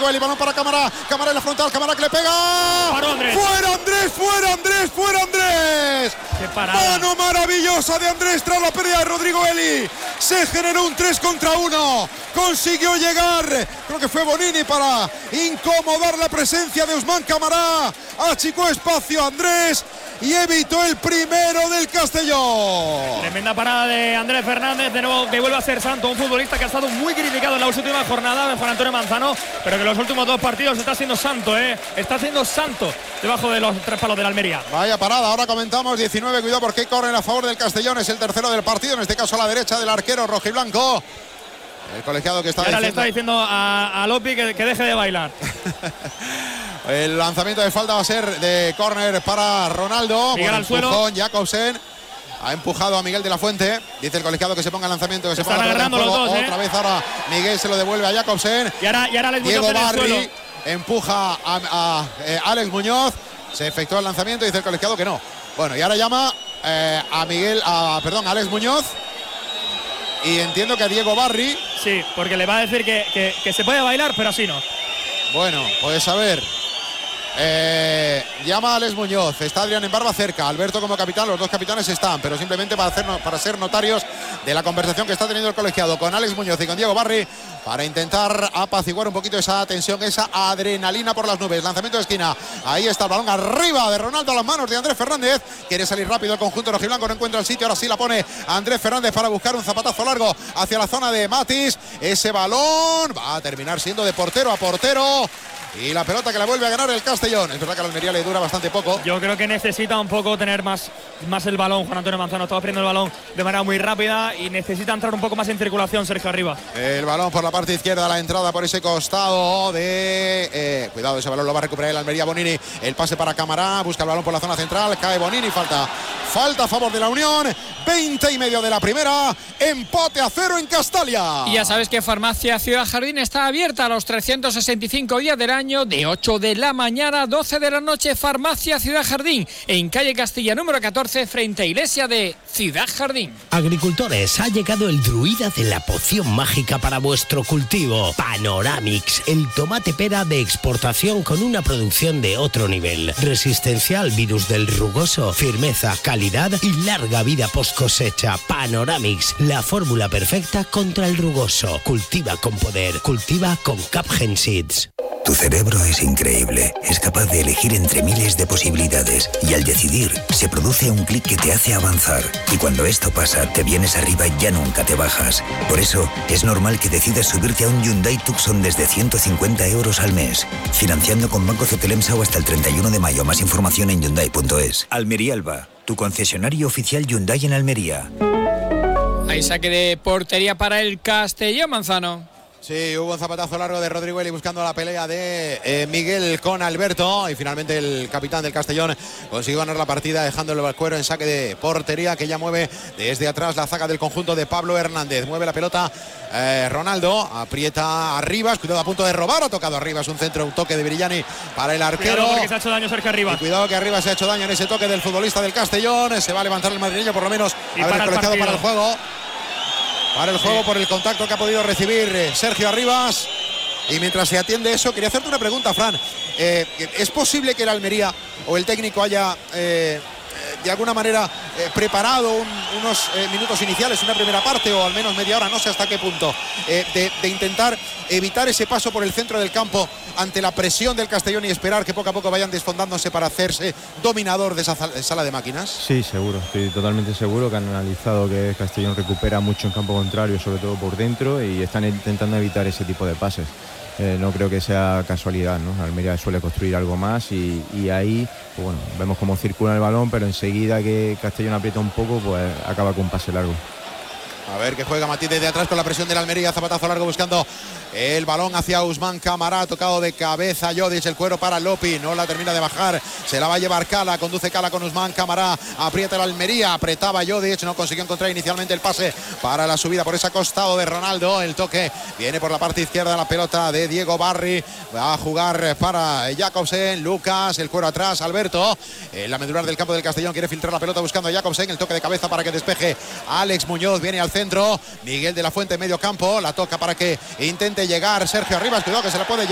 Rodrigo Eli, balón para Camará en la frontal, Camará que le pega. Andrés. ¡Fuera Andrés! ¡Qué parada! Mano maravillosa de Andrés tras la pérdida de Rodrigo Eli. Se generó un 3 contra 1. Consiguió llegar, creo que fue Bonini, para incomodar la presencia de Ousmane Camará. Achicó espacio a Andrés y evitó el primero del Castellón. Tremenda parada de Andrés Fernández, de nuevo que vuelve a ser santo, un futbolista que ha estado muy criticado en las últimas jornadas de Juan Antonio Manzano, pero que en los últimos 2 partidos está siendo santo, está siendo santo debajo de los 3 palos de la Almería. Vaya parada, ahora comentamos 19, cuidado porque corren a favor del Castellón, es el tercero del partido, en este caso a la derecha del arquero rojiblanco. El colegiado que está ahora le está diciendo a Lopi que deje de bailar. El lanzamiento de falta va a ser de córner para Ronaldo. Miguel al suelo. Jakobsen ha empujado a Miguel de la Fuente. Dice el colegiado que se ponga el lanzamiento, que se ponga agarrando los dos. Otra vez ahora Miguel se lo devuelve a Jakobsen. Y ahora les Diego Barri empuja a Alex Muñoz. Se efectúa el lanzamiento y dice el colegiado que no. Bueno, y ahora llama a Alex Muñoz. Y entiendo que a Diego Barri. Sí, porque le va a decir que se puede bailar, pero así no. Bueno, pues a ver. Llama a Alex Muñoz. Está Adrián Embarba cerca. Alberto como capitán. Los 2 capitanes están, pero simplemente para ser notarios de la conversación que está teniendo el colegiado con Alex Muñoz y con Diego Barri, para intentar apaciguar un poquito esa tensión, esa adrenalina por las nubes. Lanzamiento de esquina. Ahí está el balón arriba de Ronaldo a las manos de Andrés Fernández. Quiere salir rápido el conjunto rojiblanco, no encuentra el sitio. Ahora sí la pone Andrés Fernández para buscar un zapatazo largo hacia la zona de Matis. Ese balón va a terminar siendo de portero a portero. Y la pelota que la vuelve a ganar el Castellón. Es verdad que a la Almería le dura bastante poco. Yo creo que necesita un poco tener más el balón. Juan Antonio Manzano está perdiendo el balón de manera muy rápida y necesita entrar un poco más en circulación Sergio Arribas. El balón por la parte izquierda, la entrada por ese costado de... cuidado, ese balón lo va a recuperar el Almería. Bonini, el pase para Camará, busca el balón por la zona central, cae Bonini, falta a favor de la Unión. 20:30 de la primera, empate a 0 en Castalia. Y ya sabes que Farmacia Ciudad Jardín está abierta a los 365 días del año, de 8 de la mañana a 12 de la noche. Farmacia Ciudad Jardín, en calle Castilla número 14, frente a iglesia de Ciudad Jardín. Agricultores, ha llegado el druida de la poción mágica para vuestro cultivo. Panoramix, el tomate pera de exportación con una producción de otro nivel. Resistencia al virus del rugoso, firmeza, calidad y larga vida post cosecha. Panoramix, la fórmula perfecta contra el rugoso. Cultiva con poder, cultiva con Capgen Seeds. Tu cerebro es increíble, es capaz de elegir entre miles de posibilidades y al decidir se produce un clic que te hace avanzar y cuando esto pasa te vienes arriba y ya nunca te bajas. Por eso es normal que decidas subirte a un Hyundai Tucson desde 150 euros al mes, financiando con Banco Cetelemsa o hasta el 31 de mayo. Más información en Hyundai.es. Almería Alba, tu concesionario oficial Hyundai en Almería. Hay saque de portería para el Castellón, Manzano. Sí, hubo un zapatazo largo de Rodrigo Eli buscando la pelea de Miguel con Alberto y finalmente el capitán del Castellón consiguió ganar la partida dejándolo al cuero en saque de portería, que ya mueve desde atrás la zaga del conjunto de Pablo Hernández. Mueve la pelota Ronaldo, aprieta a Arribas, cuidado, a punto de robar, ha tocado Arribas, un centro, un toque de Brillani para el arquero. Cuidado porque se ha hecho daño Sergio Arribas. Y cuidado que Arribas se ha hecho daño en ese toque del futbolista del Castellón. Se va a levantar el madrileño por lo menos, y a ver, para colegiado para el juego. Para el juego, por el contacto que ha podido recibir Sergio Arribas. Y mientras se atiende eso, quería hacerte una pregunta, Fran. ¿Es posible que el Almería o el técnico haya de alguna manera preparado unos minutos iniciales, una primera parte o al menos media hora, no sé hasta qué punto, de intentar evitar ese paso por el centro del campo ante la presión del Castellón y esperar que poco a poco vayan desfondándose para hacerse dominador de esa sala de máquinas? Sí, seguro, estoy totalmente seguro que han analizado que Castellón recupera mucho en campo contrario, sobre todo por dentro, y están intentando evitar ese tipo de pases. No creo que sea casualidad, ¿no? Almería suele construir algo más y ahí, pues bueno, vemos cómo circula el balón, pero enseguida que Castellón aprieta un poco, pues acaba con un pase largo. A ver que juega Matí desde atrás con la presión de la Almería. Zapatazo largo buscando el balón hacia Ousmane Camará. Tocado de cabeza Jodic, el cuero para Lopi. No la termina de bajar. Se la va a llevar Cala. Conduce Cala con Ousmane Camará. Aprieta la Almería. Apretaba Jodic. No consiguió encontrar inicialmente el pase para la subida por ese costado de Ronaldo. El toque viene por la parte izquierda. La pelota de Diego Barri. Va a jugar para Jakobsen. Lucas. El cuero atrás. Alberto. La medular del campo del Castellón quiere filtrar la pelota buscando a Jakobsen. El toque de cabeza para que despeje Alex Muñoz. Viene al centro. Miguel de la Fuente en medio campo. La toca para que intente llegar Sergio Arribas. Cuidado que se la puede llevar.